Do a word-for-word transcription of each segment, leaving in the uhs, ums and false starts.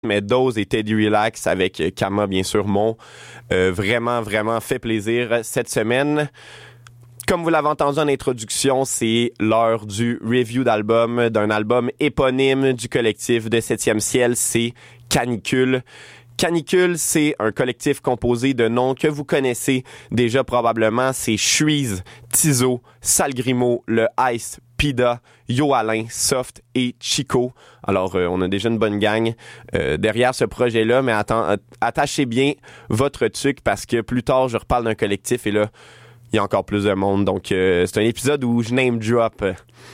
mais Dose et Teddy Relax avec Kama, bien sûr, m'ont euh, vraiment, vraiment fait plaisir cette semaine. Comme vous l'avez entendu en introduction, c'est l'heure du review d'album, d'un album éponyme du collectif de septième ciel, c'est Canicule. Canicule, c'est un collectif composé de noms que vous connaissez déjà probablement. C'est Shreeze, Tizo, Salgrimo, Le Ice, Pida, Yo Alain, Soft et Chico. Alors, euh, on a déjà une bonne gang euh, derrière ce projet-là, mais attends, attachez bien votre tuque parce que plus tard, je reparle d'un collectif et là, il y a encore plus de monde. Donc, euh, c'est un épisode où je name drop.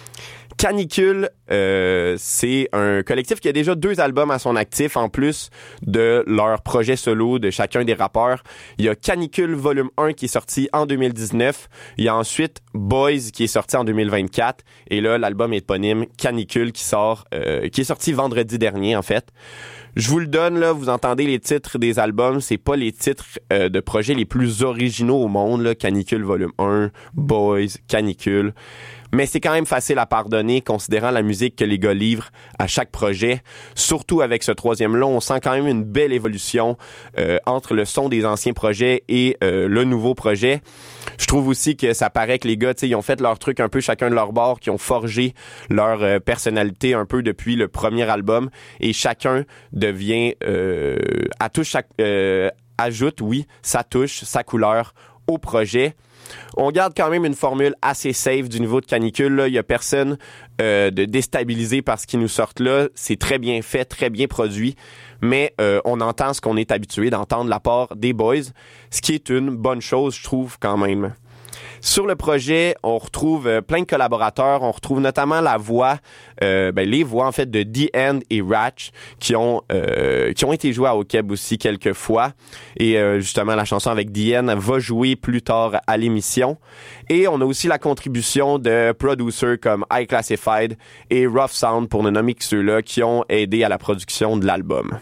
Canicule, euh, c'est un collectif qui a déjà deux albums à son actif, en plus de leur projet solo de chacun des rappeurs. Il y a Canicule Volume un qui est sorti en deux mille dix-neuf. Il y a ensuite Boys qui est sorti en deux mille vingt-quatre. Et là, l'album éponyme Canicule qui sort, euh, qui est sorti vendredi dernier, en fait. Je vous le donne, là, vous entendez les titres des albums, c'est pas les titres euh, de projets les plus originaux au monde, là. Canicule Volume un, Boys, Canicule. Mais c'est quand même facile à pardonner, considérant la musique que les gars livrent à chaque projet. Surtout avec ce troisième-là, on sent quand même une belle évolution euh, entre le son des anciens projets et euh, le nouveau projet. Je trouve aussi que ça paraît que les gars, tu sais, ils ont fait leur truc un peu chacun de leur bord, qui ont forgé leur euh, personnalité un peu depuis le premier album, et chacun devient euh, à touche chaque euh, ajoute, oui, sa touche, sa couleur au projet. On garde quand même une formule assez safe du niveau de Canicule. Là. Il y a personne euh, de déstabilisé par ce qui nous sortent là. C'est très bien fait, très bien produit. Mais euh, on entend ce qu'on est habitué d'entendre de la part des Boys, ce qui est une bonne chose, je trouve, quand même. Sur le projet, on retrouve euh, plein de collaborateurs. On retrouve notamment la voix, euh, ben, les voix en fait de D-End et Ratch qui ont euh, qui ont été joués à Okeb aussi quelques fois. Et euh, justement, la chanson avec D-End va jouer plus tard à l'émission. Et on a aussi la contribution de producers comme High Classified et Rough Sound, pour ne nommer que ceux-là, qui ont aidé à la production de l'album.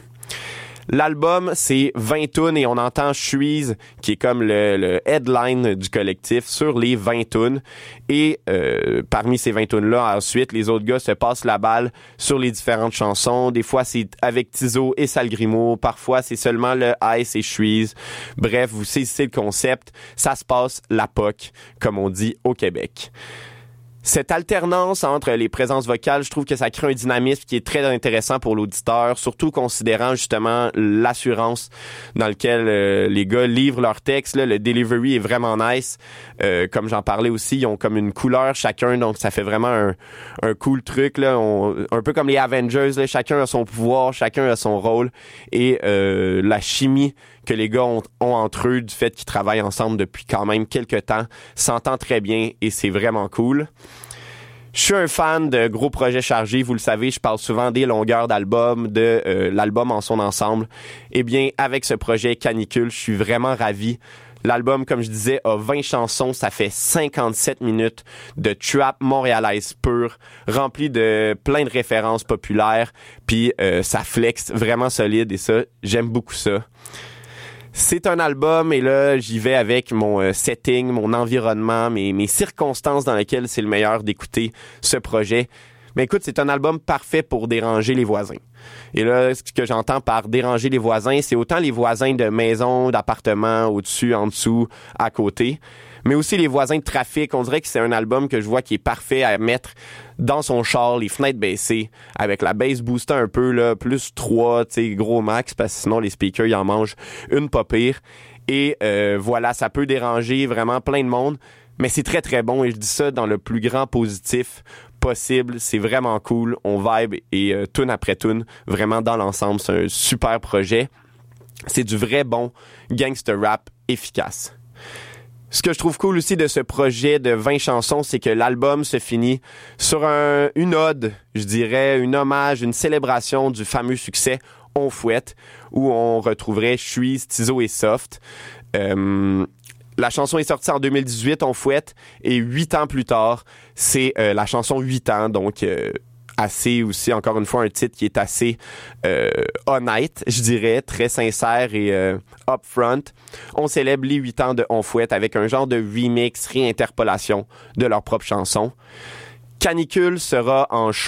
L'album, c'est vingt tunes et on entend Shreeze, qui est comme le, le headline du collectif, sur les vingt tunes. Et euh, parmi ces vingt tunes-là, ensuite, les autres gars se passent la balle sur les différentes chansons. Des fois, c'est avec Tizo et Salgrimo. Parfois, c'est seulement le Ice et Shreeze. Bref, vous saisissez le concept. Ça se passe la P O C, comme on dit au Québec. Cette alternance entre les présences vocales, je trouve que ça crée un dynamisme qui est très intéressant pour l'auditeur, surtout considérant justement l'assurance dans laquelle euh, les gars livrent leurs textes. Là, le delivery est vraiment nice. Euh, comme j'en parlais aussi, ils ont comme une couleur chacun, donc ça fait vraiment un, un cool truc. Là. On, un peu comme les Avengers, là, chacun a son pouvoir, chacun a son rôle. Et euh, la chimie que les gars ont, ont entre eux, du fait qu'ils travaillent ensemble depuis quand même quelques temps, s'entend très bien et c'est vraiment cool. Je suis un fan de gros projets chargés, vous le savez, je parle souvent des longueurs d'albums, de euh, l'album en son ensemble. Eh bien, avec ce projet Canicule, je suis vraiment ravi. L'album, comme je disais, a vingt chansons, ça fait cinquante-sept minutes de trap montréalaise pure, rempli de plein de références populaires, puis euh, ça flex vraiment solide et ça, j'aime beaucoup ça. C'est un album et là, j'y vais avec mon euh, setting, mon environnement, mes, mes circonstances dans lesquelles c'est le meilleur d'écouter ce projet. Mais écoute, c'est un album parfait pour déranger les voisins. Et là, ce que j'entends par déranger les voisins, c'est autant les voisins de maisons, d'appartements, au-dessus, en dessous, à côté, mais aussi les voisins de trafic. On dirait que c'est un album que je vois qui est parfait à mettre dans son char, les fenêtres baissées, avec la bass boostée un peu, là, plus trois, tu sais, gros max, parce que sinon les speakers, ils en mangent une pas pire. Et euh, voilà, ça peut déranger vraiment plein de monde, mais c'est très très bon et je dis ça dans le plus grand positif possible. C'est vraiment cool, on vibe et euh, tune après tune, vraiment dans l'ensemble, c'est un super projet. C'est du vrai bon gangster rap efficace. Ce que je trouve cool aussi de ce projet de vingt chansons, c'est que l'album se finit sur un, une ode, je dirais, une hommage, une célébration du fameux succès On Fouette, où on retrouverait Shreeze, Tizo et Soft. Euh, la chanson est sortie en deux mille dix-huit, On Fouette, et huit ans plus tard, c'est euh, la chanson huit ans, donc... Euh, assez aussi, encore une fois, un titre qui est assez euh, honnête, je dirais, très sincère et euh, upfront. On célèbre les huit ans de On Fouette avec un genre de remix, réinterpolation de leur propre chanson. Canicule sera en show.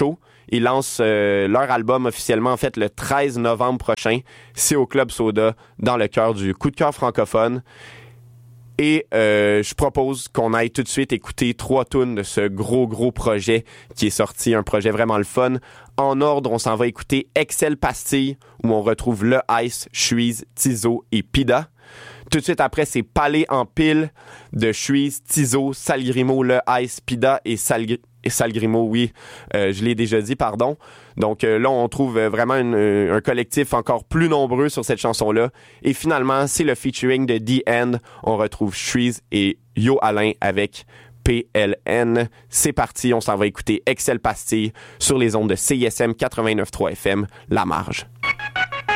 Ils lancent euh, leur album officiellement, en fait, le treize novembre prochain. C'est au Club Soda, dans le cœur du coup de cœur francophone. Et euh, je propose qu'on aille tout de suite écouter trois tunes de ce gros, gros projet qui est sorti, un projet vraiment le fun. En ordre, on s'en va écouter Excel Pastille, où on retrouve Le Ice, Shuiz, Tizo et Pida. Tout de suite après, c'est Palais en pile de Shuiz, Tizo, Salgrimo, Le Ice, Pida et Salgrimo. Et Salgrimo, oui, euh, je l'ai déjà dit, pardon. Donc euh, là, on trouve euh, vraiment une, euh, un collectif encore plus nombreux sur cette chanson-là. Et finalement, c'est le featuring de The End. On retrouve Shuiz et Yo Alain avec P L N. C'est parti, on s'en va écouter Excel Pastille sur les ondes de C I S M quatre-vingt-neuf point trois F M, La Marge.